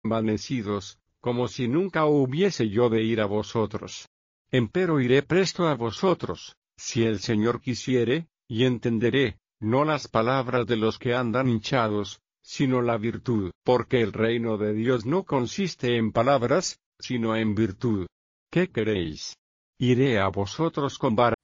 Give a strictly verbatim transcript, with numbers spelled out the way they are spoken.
envanecidos, como si nunca hubiese yo de ir a vosotros. Empero iré presto a vosotros, si el Señor quisiere, y entenderé, no las palabras de los que andan hinchados, sino la virtud. Porque el reino de Dios no consiste en palabras, sino en virtud. ¿Qué queréis? ¿Iré a vosotros con varas